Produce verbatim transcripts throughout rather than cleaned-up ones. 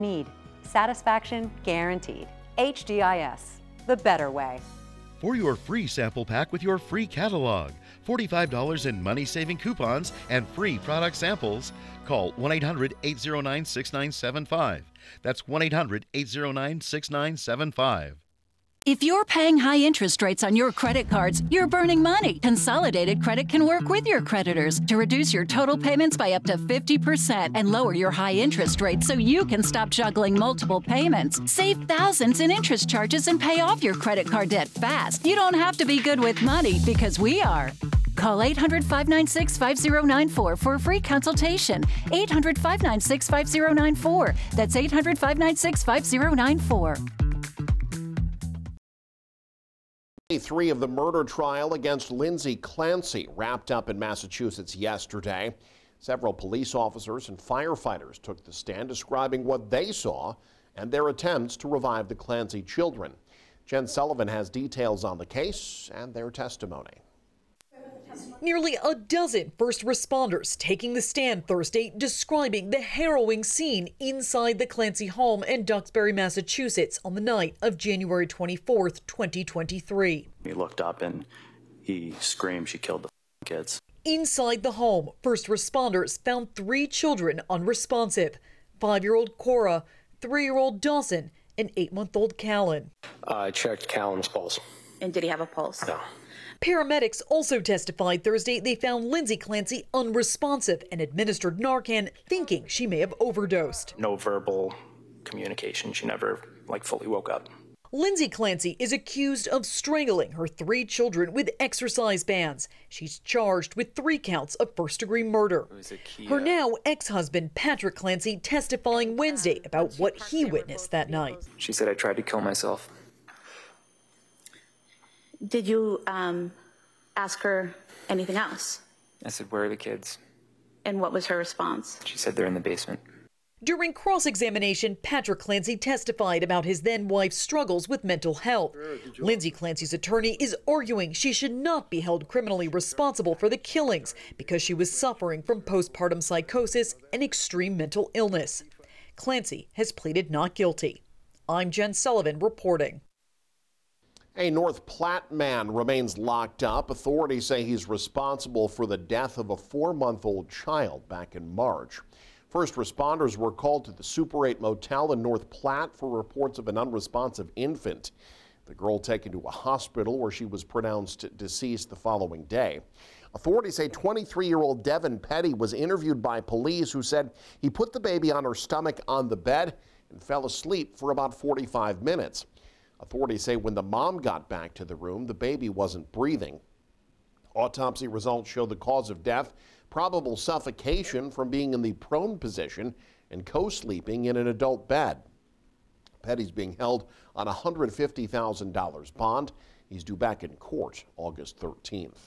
need. Satisfaction guaranteed. H D I S, the better way. For your free sample pack with your free catalog, forty-five dollars in money-saving coupons, and free product samples, call one eight hundred, eight oh nine, six nine seven five. That's one eight hundred, eight oh nine, six nine seven five. If you're paying high interest rates on your credit cards, you're burning money. Consolidated Credit can work with your creditors to reduce your total payments by up to fifty percent and lower your high interest rates so you can stop juggling multiple payments. Save thousands in interest charges and pay off your credit card debt fast. You don't have to be good with money because we are. Call eight hundred, five nine six, five oh nine four for a free consultation. eight hundred, five nine six, five oh nine four. That's eight hundred, five nine six, five oh nine four. Day three of the murder trial against Lindsay Clancy wrapped up in Massachusetts yesterday. Several police officers and firefighters took the stand describing what they saw and their attempts to revive the Clancy children. Jen Sullivan has details on the case and their testimony. Nearly a dozen first responders taking the stand Thursday describing the harrowing scene inside the Clancy home in Duxbury, Massachusetts on the night of January twenty-fourth, twenty twenty-three. He looked up and he screamed, "She killed the kids." Inside the home, first responders found three children unresponsive: five-year-old Cora, three-year-old Dawson, and eight-month-old Callan. Uh, I checked Callan's pulse. And did he have a pulse? No. Paramedics also testified Thursday they found Lindsay Clancy unresponsive and administered Narcan, thinking she may have overdosed. No verbal communication. She never, like, fully woke up. Lindsay Clancy is accused of strangling her three children with exercise bands. She's charged with three counts of first-degree murder. Her now ex-husband, Patrick Clancy, testifying Wednesday about what he witnessed that night. She said I tried to kill myself. Did you um, ask her anything else? I said, "Where are the kids?" And what was her response? She said they're in the basement. During cross-examination, Patrick Clancy testified about his then-wife's struggles with mental health. Lindsay Clancy's attorney is arguing she should not be held criminally responsible for the killings because she was suffering from postpartum psychosis and extreme mental illness. Clancy has pleaded not guilty. I'm Jen Sullivan reporting. A North Platte man remains locked up. Authorities say he's responsible for the death of a four-month-old child back in March. First responders were called to the Super eight motel in North Platte for reports of an unresponsive infant. The girl taken to a hospital where she was pronounced deceased the following day. Authorities say twenty-three-year-old Devin Petty was interviewed by police who said he put the baby on her stomach on the bed and fell asleep for about forty-five minutes. Authorities say when the mom got back to the room, the baby wasn't breathing. Autopsy results show the cause of death, probable suffocation from being in the prone position and co-sleeping in an adult bed. Petty's being held on a one hundred fifty thousand dollars bond. He's due back in court August thirteenth.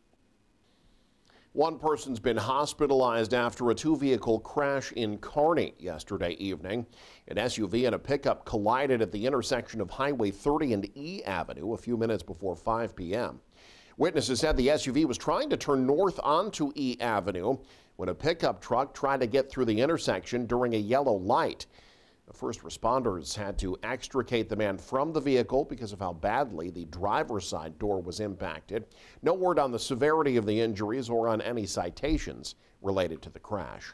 One person's been hospitalized after a two-vehicle crash in Kearney yesterday evening. An S U V and a pickup collided at the intersection of Highway thirty and E Avenue a few minutes before five p m Witnesses said the S U V was trying to turn north onto E Avenue when a pickup truck tried to get through the intersection during a yellow light. The first responders had to extricate the man from the vehicle because of how badly the driver's side door was impacted. No word on the severity of the injuries or on any citations related to the crash.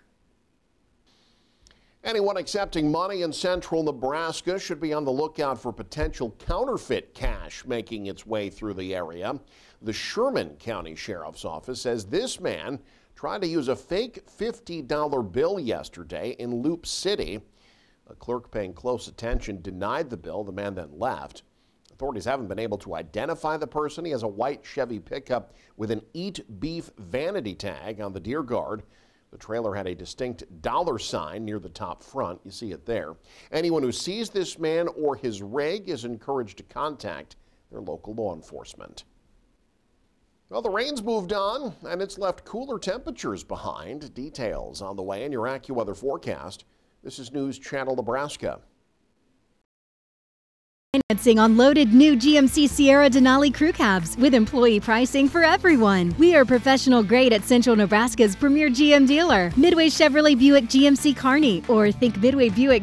Anyone accepting money in central Nebraska should be on the lookout for potential counterfeit cash making its way through the area. The Sherman County Sheriff's Office says this man tried to use a fake fifty dollar bill yesterday in Loop City. A clerk paying close attention denied the bill. The man then left. Authorities haven't been able to identify the person. He has a white Chevy pickup with an Eat Beef vanity tag on the deer guard. The trailer had a distinct dollar sign near the top front. You see it there. Anyone who sees this man or his rig is encouraged to contact their local law enforcement. Well, the rain's moved on, and it's left cooler temperatures behind. Details on the way in your AccuWeather forecast. This is News Channel Nebraska. Financing on loaded new G M C Sierra Denali crew cabs with employee pricing for everyone. We are professional grade at Central Nebraska's premier G M dealer, Midway Chevrolet Buick G M C Kearney, or think Midway Buick